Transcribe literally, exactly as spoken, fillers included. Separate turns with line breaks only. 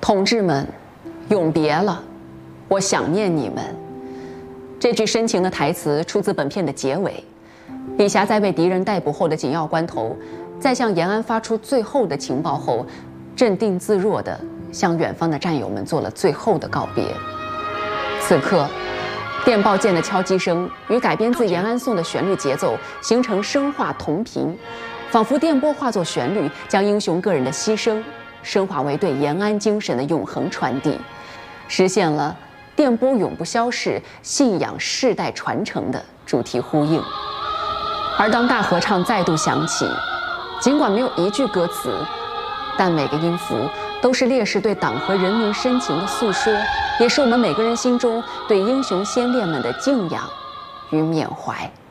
同志们，永别了，我想念你们。这句深情的台词出自本片的结尾。李霞在被敌人逮捕后的紧要关头，在向延安发出最后的情报后，镇定自若地向远方的战友们做了最后的告别。此刻，电报键的敲击声与改编自《延安颂》的旋律节奏形成声化同频，仿佛电波化作旋律，将英雄个人的牺牲升华为对延安精神的永恒传递，实现了电波永不消逝、信仰世代传承的主题呼应。而当大合唱再度响起，尽管没有一句歌词，但每个音符都是烈士对党和人民深情的诉说，也是我们每个人心中对英雄先烈们的敬仰与缅怀。